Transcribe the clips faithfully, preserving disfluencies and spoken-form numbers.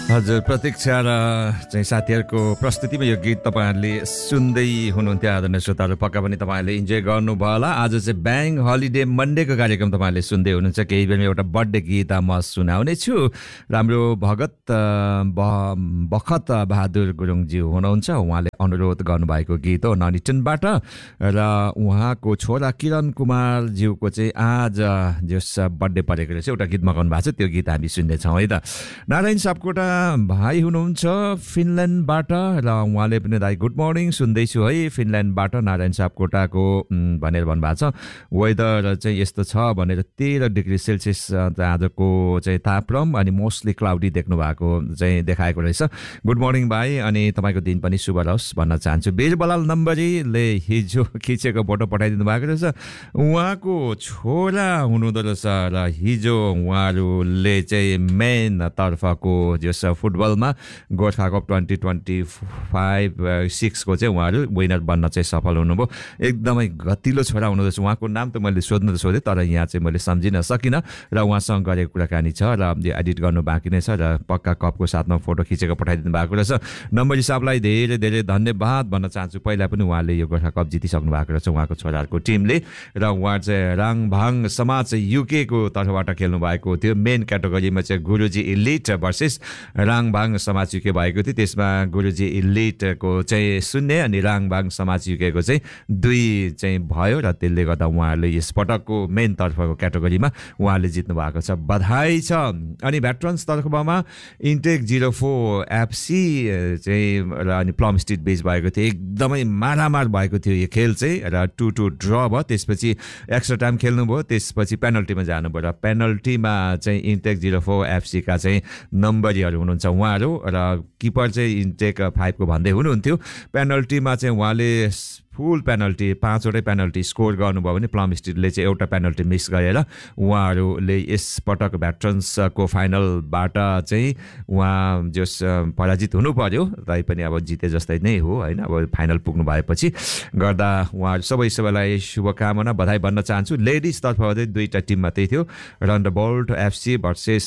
हजुर प्रतीक्षा र चाहिँ साथीहरूको प्रस्तुतिमा यो गीत तपाईँहरूले सुन्दै हुनुहुन्थ्यो आदरणीय श्रोताहरू पक्का पनि तपाईँहरूले इन्जोय गर्नुभयो होला। आज चाहिँ ब्याङ्क हलिडे मन्डेको कार्यक्रम तपाईँहरूले सुन्दै हुनुहुन्छ। केही बेरमा एउटा बर्थडे गीत म सुनाउने छु। राम्रो भगत बखत बहादुर गुरुङज्यू हुनुहुन्छ। उहाँले अनुरोध गर्नुभएको गीत हो ननिटनबाट र उहाँको छोरा किरण कुमारज्यूको चाहिँ आज जस बर्थडे परेको रहेछ एउटा गीत मगाउनु भएको छ। त्यो गीत हामी सुन्नेछौँ है त। नारायण सापकोटा भाइ हुनुहुन्छ फिनल्यान्डबाट र उहाँले पनि दाइ गुड मर्निङ सुन्दैछु है फिनल्यान्डबाट नारायण सापकोटाको भनेर भन्नुभएको छ। वेदर चाहिँ यस्तो छ भनेर तेह्र डिग्री सेल्सियस आजको चाहिँ तापक्रम अनि मोस्टली क्लाउडी देख्नु भएको चाहिँ देखाएको रहेछ। गुड मर्निङ भाइ अनि तपाईँको दिन पनि शुभ रहोस् भन्न चाहन्छु। वीरबलाल नम्बरीले हिजो खिचेको फोटो पठाइदिनु भएको रहेछ। उहाँको छोरा हुनुहुँदो रहेछ र हिजो उहाँहरूले चाहिँ मेन तर्फको जस फुटबलमा Gorkha cup twenty twenty five सिक्सको चाहिँ उहाँहरू विनर बन्न चाहिँ सफल हुनुभयो। एकदमै गतिलो छोरा हुनुहुँदो रहेछ। उहाँको नाम त मैले सोध्नु त सोधेँ तर यहाँ चाहिँ मैले सम्झिन सकिनँ र उहाँसँग गरेको कुराकानी छ र एडिट गर्नु बाँकी नै छ र पक्का कपको साथमा फोटो खिचेको पठाइदिनु भएको रहेछ। नम्बरी साहबलाई धेरै धेरै धन्यवाद भन्न चाहन्छु। पहिला पनि उहाँले यो गोर्खा कप जितिसक्नु भएको रहेछ उहाँको छोराहरूको टिमले र उहाँ चाहिँ राङभाङ समाज युकेको तर्फबाट खेल्नु भएको थियो। मेन क्याटेगोरीमा चाहिँ गुरुजी इलिट भर्सेस राङभाङ समाज युके भएको थियो। त्यसमा गुरुजी इलिटको चाहिँ शून्य अनि राङभाङ समाज युकेको चाहिँ दुई चाहिँ भयो र त्यसले गर्दा उहाँहरूले यस पटकको मेन तर्फको क्याटेगोरीमा उहाँले जित्नु भएको छ। बधाई छ। अनि veterans तर्फमा intake zero four FC चाहिँ र अनि प्लम स्ट्रिट बेच भएको थियो। एकदमै मारामार भएको थियो यो खेल चाहिँ र टू टू ड्र भयो। त्यसपछि एक्स्ट्रा टाइम खेल्नुभयो। त्यसपछि पेनल्टीमा जानुभयो र पेनल्टीमा चाहिँ इन्टेक जिरो फोर एफसीका चाहिँ नम्बरीहरू हुनुहुन्छ उहाँहरू र किपर चाहिँ इन्टेक फाइभको भन्दै हुनुहुन्थ्यो। पेनल्टीमा चाहिँ उहाँले फुल पेनल्टी पाँचवटै पेनल्टी स्कोर गर्नुभयो भने प्लम स्ट्रिटले चाहिँ एउटा पेनल्टी मिस गरेर उहाँहरूले यस पटक भेटरन्सको फाइनलबाट चाहिँ उहाँ जस पराजित हुनु पर्यो। तैपनि अब जिते जस्तै नै हो होइन। अब फाइनल पुग्नु भएपछि गर्दा उहाँहरू सबै सबैलाई शुभकामना बधाई भन्न चाहन्छु। लेडिज तर्फबाट चाहिँ दुईवटा टिम मात्रै थियो। रन्डबोल्ट एफसी भर्सेस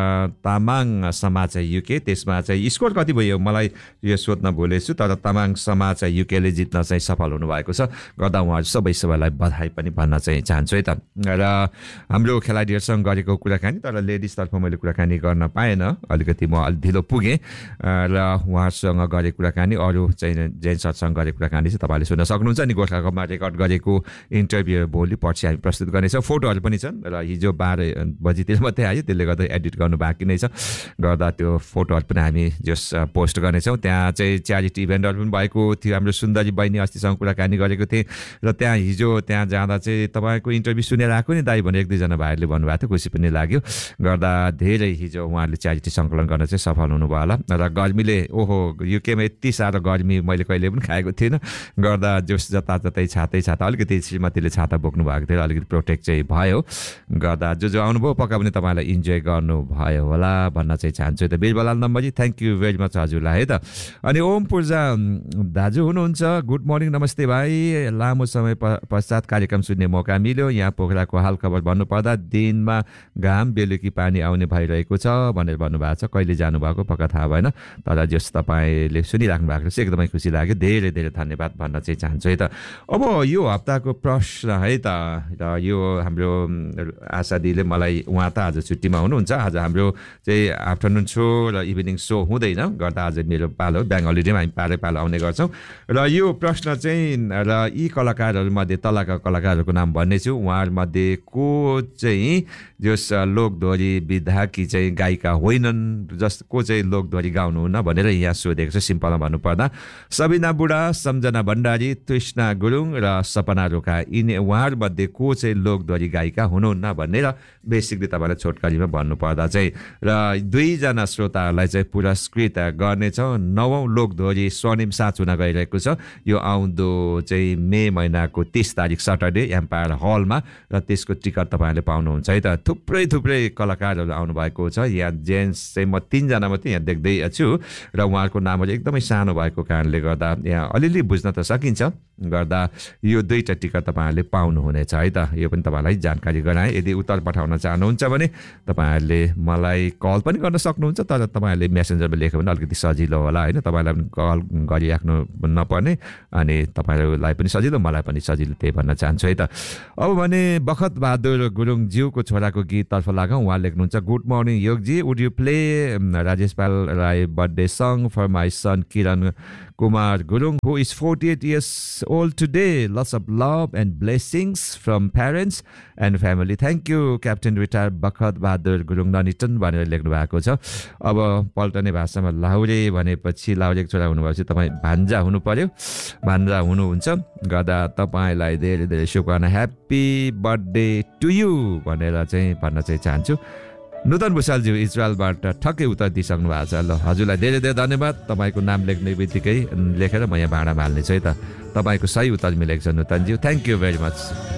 तामाङ समाज युके। त्यसमा चाहिँ स्कोर कति भयो मलाई यो सोध्न भुलेछु तर तामाङ समाज युकेले जित्न चाहिँ सफल हुनुभएको छ। गर्दा उहाँहरू सबै सबैलाई बधाई पनि भन्न चाहिँ चाहन्छु है त। र हाम्रो खेलाडीहरूसँग गरेको कुराकानी तर लेडिजतर्फ मैले कुराकानी गर्न पाएन। अलिकति म अलि ढिलो पुगेँ र उहाँहरूसँग गरेको कुराकानी अरू चाहिँ जेन्ट्सहरूसँग गरेको कुराकानी चाहिँ तपाईँले सुन्न सक्नुहुन्छ। अनि गोर्खा कपमा रेकर्ड गरेको इन्टरभ्यू भोलि पर्सि हामी प्रस्तुत गर्नेछौँ। फोटोहरू पनि छन् र हिजो बाह्र बजीतिर मात्रै आयो त्यसले गर्दा एडिट गर्नु बाँकी नै छ। गर्दा त्यो फोटोहरू पनि हामी जस पोस्ट गर्नेछौँ। त्यहाँ चाहिँ च्यारिटी इभेन्टहरू पनि भएको थियो। हाम्रो सुन्दरी बहिनी अस्तिसँग कुराकानी गरेको थिएँ र त्यहाँ हिजो त्यहाँ जाँदा चाहिँ तपाईँको इन्टरभ्यू सुनेर आएको नि दाइ भने एक दुईजना भाइहरूले भन्नुभएको थियो। खुसी पनि लाग्यो। गर्दा धेरै हिजो उहाँहरूले च्यारिटी सङ्कलन गर्न चाहिँ सफल हुनुभयो होला। र गर्मीले ओहो युकेमा यति साह्रो गर्मी मैले कहिले पनि खाएको थिइनँ। गर्दा जोस जताततै छातै छाता अलिकति श्रीमतीले छाता बोक्नु भएको थियो अलिकति प्रोटेक्ट चाहिँ भयो। गर्दा जो जो आउनुभयो पक्का पनि तपाईँलाई इन्जोय गर्नुभयो होला भन्न चाहिँ चाहन्छु। त वीरबलाल नम्बरी थ्याङ्क यू भेरी मच हजुरलाई है त। अनि ओम पूर्जा दाजु हुनुहुन्छ। गुड मर्निङ नमस्ते भाइ। लामो समय पश्चात कार्यक्रम सुन्ने मौका मिल्यो। यहाँ पोखराको हाल खबर भन्नुपर्दा दिनमा घाम बेलुकी पानी आउने भइरहेको छ भनेर भन्नुभएको छ। कहिले जानुभएको पक्का थाहा भएन तर जस तपाईँले सुनिराख्नु भएको छ एकदमै खुसी लाग्यो। धेरै धेरै धन्यवाद भन्न चाहिँ चाहन्छु है त। अब यो हप्ताको प्रश्न है त र यो हाम्रो आशा दिदीले मलाई उहाँ त आज छुट्टीमा हुनुहुन्छ। आज हाम्रो चाहिँ आफ्टरनुन सो र इभिनिङ सो हुँदैन। गर्दा आज मेरो पालो ब्याङ्क हलिडेमा हामी पालै पालो आउने गर्छौँ। र यो प्रश्न चाहिँ र यी कलाकारहरूमध्ये तलका कलाकारहरूको नाम भन्नेछु। उहाँहरूमध्ये को चाहिँ जस लोकदोहोरी विधाकी चाहिँ गायिका होइनन् जस को चाहिँ लोकदोहोरी गाउनुहुन्न भनेर यहाँ सोधेको छ। सिम्पलमा भन्नुपर्दा सबिना बुढा, सम्झना भण्डारी, तृष्णा गुरुङ र सपना रोका यिनी उहाँहरूमध्ये को चाहिँ लोकदोहोरी गायिका हुनुहुन्न भनेर बेसिकली तपाईँलाई छोटकरीमा भन्नुपर्दा चाहिँ र दुईजना श्रोताहरूलाई चाहिँ पुरस्कृत गर्नेछौँ। नवौँ लोकदोहोरी स्वर्णिम साँच हुन गइरहेको छ। यो आउँदो आउँदो चाहिँ मे महिनाको तीस तारिक सटरडे एम्पायर हलमा र त्यसको टिकट तपाईँहरूले पाउनुहुन्छ है त। थुप्रै थुप्रै कलाकारहरू आउनुभएको छ। यहाँ जेन्ट्स चाहिँ म तिनजना मात्रै यहाँ देख्दै छु र उहाँहरूको नामहरू एकदमै सानो भएको कारणले गर्दा यहाँ अलिअलि बुझ्न त सकिन्छ गर्दा यो दुईवटा टिकट तपाईँहरूले पाउनुहुनेछ है त। यो पनि तपाईँलाई जानकारी गराएँ। यदि उत्तर पठाउन चाहनुहुन्छ भने तपाईँहरूले मलाई कल पनि गर्न सक्नुहुन्छ, तर तपाईँहरूले मेसेन्जरमा लेख्यो भने अलिकति सजिलो होला होइन, तपाईँलाई पनि कल गरिराख्नु नपर्ने अनि तपाईँहरूलाई पनि सजिलो मलाई पनि सजिलो त्यही भन्न चाहन्छु है त। अब भने बखत बहादुर गुरुङज्यूको छोराको गीततर्फ लागौँ। उहाँ लेख्नुहुन्छ good morning योगजी, would you play Rajesh पाल Rai birthday song for my sun Kiran Kumar Gurung, who is forty-eight years old today. Lots of love and blessings from parents and family. Thank you, Captain Retired Bakhat Bahadur Gurung Nanitan भनेर लेख्नु भएको छ। अब पल्टने भाषामा लाहुरे भनेपछि लाहुरेको छोरा हुनुभएपछि तपाईँ भान्जा हुनु पर्यो, भान्जा हुनुहुन्छ गर्दा तपाईँलाई धेरै धेरै शुभकामना, ह्याप्पी बर्थडे टु यु भनेर चाहिँ भन्न चाहिँ चाहन्छु। नुतन भुषालज्यू इजरायलबाट ठक्कै उत्तर दिइसक्नु भएको छ। ल हजुरलाई धेरै धेरै धन्यवाद। तपाईँको नाम लेख्ने बित्तिकै लेखेर म यहाँ भाँडामा हाल्नेछु है त। तपाईँको सही उत्तर मिलेको छ नुतनज्यू, थ्याङ्क यू भेरी मच।